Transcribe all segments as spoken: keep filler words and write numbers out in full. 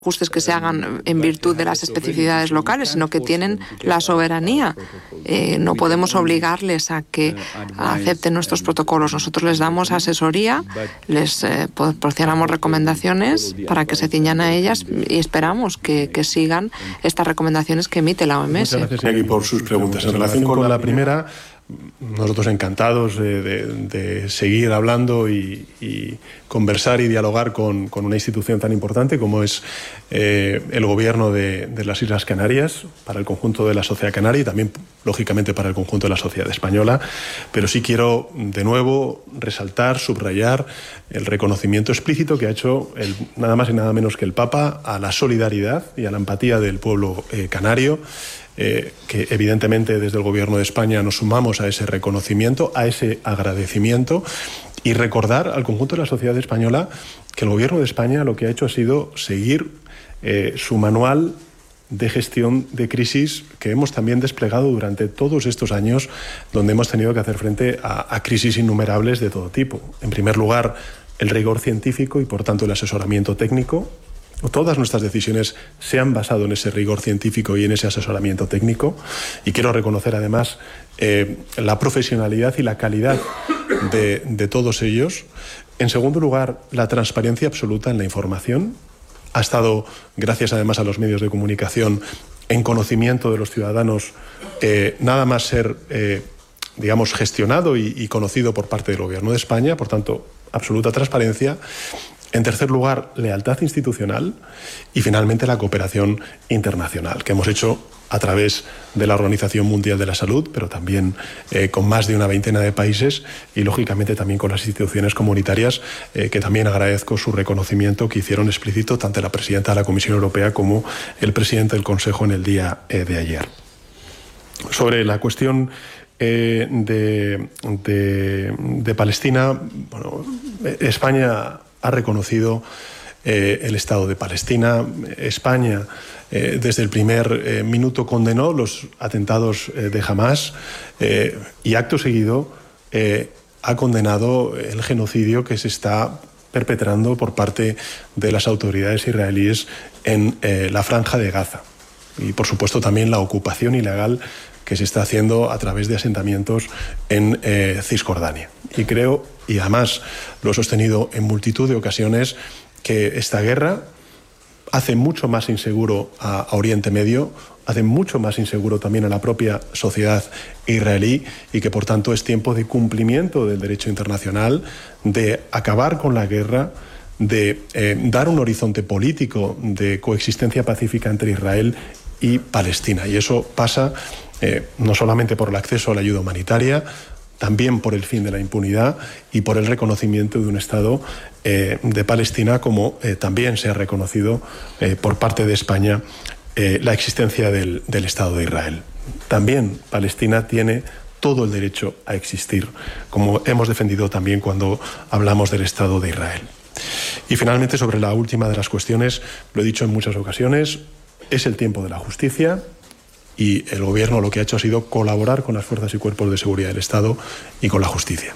ajustes que se hagan en virtud de las especificidades locales, sino que tienen la soberanía. Eh, no podemos obligarles a que acepten nuestros protocolos. Nosotros les damos asesoría, les eh, proporcionamos recomendaciones para que se ciñan a ellas y esperamos que, que sigan estas recomendaciones que emite la O M S. Muchas gracias, Iñaki, por sus preguntas. En relación con la primera, nosotros encantados de, de, de seguir hablando y, y conversar y dialogar con, con una institución tan importante como es eh, el Gobierno de, de las Islas Canarias, para el conjunto de la sociedad canaria y también, lógicamente, para el conjunto de la sociedad española. Pero sí quiero, de nuevo, resaltar, subrayar el reconocimiento explícito que ha hecho el, nada más y nada menos que el Papa a la solidaridad y a la empatía del pueblo eh, canario. Eh, que evidentemente desde el Gobierno de España nos sumamos a ese reconocimiento, a ese agradecimiento y recordar al conjunto de la sociedad española que el Gobierno de España lo que ha hecho ha sido seguir eh, su manual de gestión de crisis que hemos también desplegado durante todos estos años, donde hemos tenido que hacer frente a, a crisis innumerables de todo tipo. En primer lugar, el rigor científico y, por tanto, el asesoramiento técnico. Todas nuestras decisiones se han basado en ese rigor científico y en ese asesoramiento técnico, y quiero reconocer además eh, la profesionalidad y la calidad de, de todos ellos. En segundo lugar, la transparencia absoluta en la información. Ha estado, gracias además a los medios de comunicación, en conocimiento de los ciudadanos, eh, nada más ser, eh, digamos, gestionado y, y conocido por parte del Gobierno de España, por tanto, absoluta transparencia. En tercer lugar, lealtad institucional y finalmente la cooperación internacional, que hemos hecho a través de la Organización Mundial de la Salud, pero también eh, con más de una veintena de países y, lógicamente, también con las instituciones comunitarias, eh, que también agradezco su reconocimiento que hicieron explícito tanto la presidenta de la Comisión Europea como el presidente del Consejo en el día eh, de ayer. Sobre la cuestión eh, de, de, de Palestina, bueno, España ha reconocido eh, el Estado de Palestina. España, eh, desde el primer eh, minuto, condenó los atentados eh, de Hamás eh, y, acto seguido, eh, ha condenado el genocidio que se está perpetrando por parte de las autoridades israelíes en eh, la Franja de Gaza. Y, por supuesto, también la ocupación ilegal que se está haciendo a través de asentamientos en eh, Cisjordania. Y creo, y además lo he sostenido en multitud de ocasiones, que esta guerra hace mucho más inseguro a, a Oriente Medio, hace mucho más inseguro también a la propia sociedad israelí, y que, por tanto, es tiempo de cumplimiento del derecho internacional, de acabar con la guerra, de eh, dar un horizonte político de coexistencia pacífica entre Israel y Palestina. Y eso pasa eh, no solamente por el acceso a la ayuda humanitaria, también por el fin de la impunidad y por el reconocimiento de un Estado eh, de Palestina, como eh, también se ha reconocido eh, por parte de España eh, la existencia del, del Estado de Israel. También Palestina tiene todo el derecho a existir, como hemos defendido también cuando hablamos del Estado de Israel. Y finalmente, sobre la última de las cuestiones, lo he dicho en muchas ocasiones, es el tiempo de la justicia, y el Gobierno lo que ha hecho ha sido colaborar con las fuerzas y cuerpos de seguridad del Estado y con la justicia.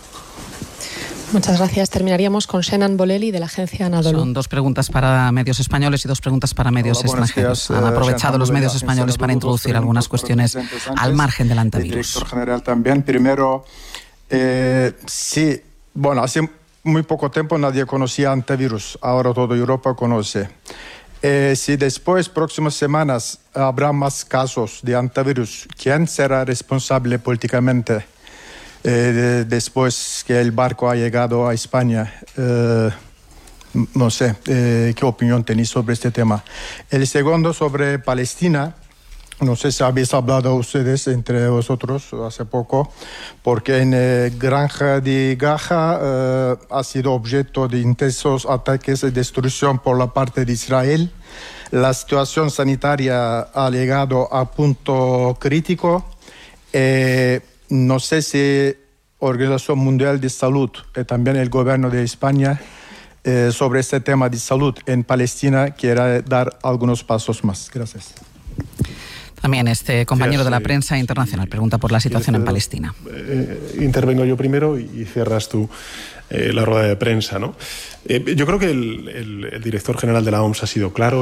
Muchas gracias. Terminaríamos con Shenan Bolelli, de la agencia Anadolu. Son dos preguntas para medios españoles y dos preguntas para medios Hola, extranjeros. Días. Han aprovechado los medios españoles para introducir algunas cuestiones al margen del antivirus. El director general también. Primero, eh, sí, bueno, hace muy poco tiempo nadie conocía antivirus. Ahora toda Europa conoce. Eh, si después, próximas semanas, habrá más casos de antivirus, ¿quién será responsable políticamente eh, de, después que el barco ha llegado a España? Eh, no sé, eh, ¿qué opinión tenéis sobre este tema? El segundo, sobre Palestina. No sé si habéis hablado ustedes entre vosotros hace poco, porque en eh, Granja de Gaza eh, ha sido objeto de intensos ataques y destrucción por la parte de Israel. La situación sanitaria ha llegado a punto crítico. Eh, no sé si Organización Mundial de Salud y también el Gobierno de España eh, sobre este tema de salud en Palestina quiere dar algunos pasos más. Gracias. También este compañero de la prensa internacional pregunta por la situación en Palestina. Eh, intervengo yo primero y cierras tú eh, la rueda de prensa, ¿no? Eh, yo creo que el, el, el director general de la O M S ha sido claro.